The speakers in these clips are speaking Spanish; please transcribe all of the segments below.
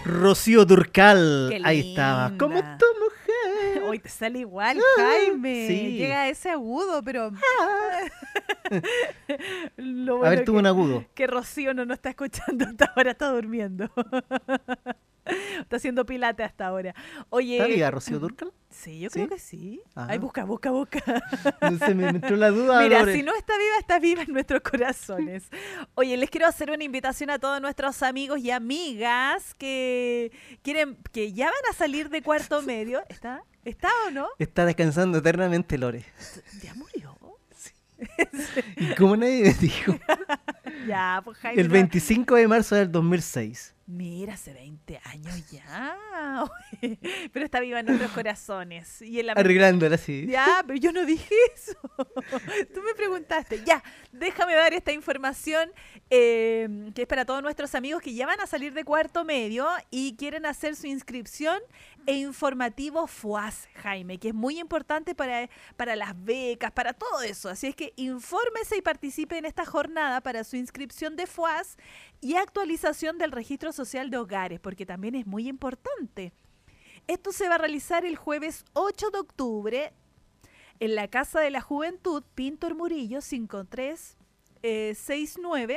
Rocío Dúrcal. Qué Ahí estaba. linda. Como tu mujer. Hoy te sale igual, Jaime. Sí. Llega a ese agudo, pero... Lo A bueno ver, tuvo un agudo. que Rocío no nos está escuchando hasta ahora, está durmiendo. Está haciendo pilate hasta ahora. Oye, ¿Está viva Rocío Dúrcal? sí, yo ¿Sí? creo que sí. Ah. Ay, busca. No sé, me entró la duda. Mira, Lore. si no está viva en nuestros corazones. Oye, les quiero hacer una invitación a todos nuestros amigos y amigas que ya van a salir de cuarto medio. ¿Está o no? Está descansando eternamente, Lore. Ya murió. ¿Y cómo nadie me dijo? Ya, pues Jaime. El 25 de marzo del 2006. Mira, hace 20 años ya. Oye, pero está viva en nuestros corazones. Y en la Arreglándola así. Ya, pero yo no dije eso. Tú me preguntaste. Ya, déjame dar esta información que es para todos nuestros amigos que ya van a salir de cuarto medio y quieren hacer su inscripción e informativo FUAS, Jaime, que es muy importante para las becas, para todo eso. Así es que infórmese y participe en esta jornada para su inscripción de FUAS y actualización del registro social de hogares, porque también es muy importante. Esto se va a realizar el jueves 8 de octubre en la Casa de la Juventud, Pintor Murillo, 5369.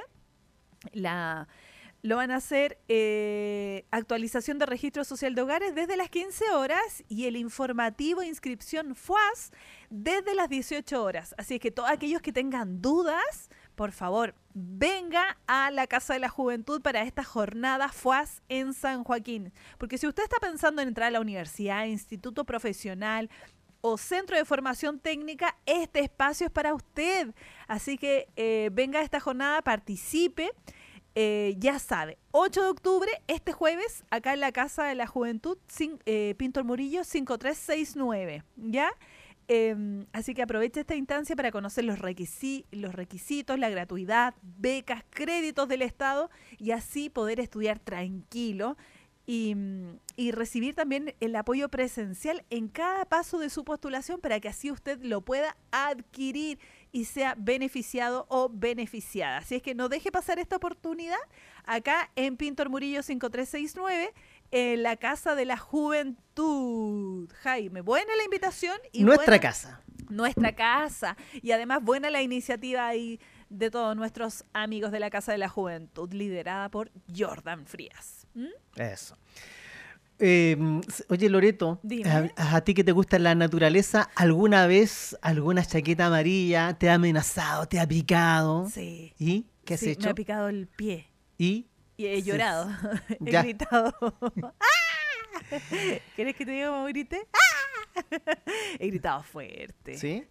Lo van a hacer actualización de registro social de hogares desde las 15 horas y el informativo inscripción FUAS desde las 18 horas. Así es que todos aquellos que tengan dudas, por favor, venga a la Casa de la Juventud para esta jornada FUAS en San Joaquín. Porque si usted está pensando en entrar a la universidad, instituto profesional o centro de formación técnica, este espacio es para usted. Así que venga a esta jornada, participe. Ya sabe, 8 de octubre, este jueves, acá en la Casa de la Juventud, Pintor Murillo, 5369, ¿ya? Así que aproveche esta instancia para conocer los requisitos, la gratuidad, becas, créditos del Estado y así poder estudiar tranquilo y recibir también el apoyo presencial en cada paso de su postulación para que así usted lo pueda adquirir y sea beneficiado o beneficiada. Así es que no deje pasar esta oportunidad acá en Pintor Murillo 5369, en la Casa de la Juventud. Jaime, buena la invitación. Y Nuestra casa. Nuestra casa. Y además buena la iniciativa ahí de todos nuestros amigos de la Casa de la Juventud, liderada por Jordan Frías. Eso. Oye, Loreto, Dime. a ti que te gusta la naturaleza, ¿alguna vez alguna chaqueta amarilla te ha amenazado, te ha picado? Sí. ¿Y qué has Sí, hecho? me ha picado el pie. ¿Y? Y he llorado. He Ya. gritado. ¡Ah! ¿Quieres que te diga cómo grité? ¡Ah! He gritado fuerte. ¿Sí?